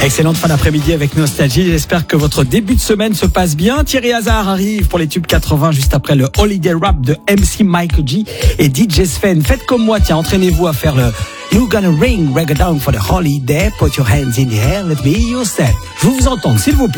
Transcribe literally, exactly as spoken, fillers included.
Excellente fin d'après-midi avec Nostalgie. J'espère que votre début de semaine se passe bien. Thierry Hazard arrive pour les tubes quatre-vingts juste après le Holiday Rap de M C Michael G et D J Sven. Faites comme moi, tiens, entraînez-vous à faire le You Gonna Ring Reggae Down for the Holiday. Put your hands in the air, let me hear you say. Je veux vous entendre, s'il vous plaît.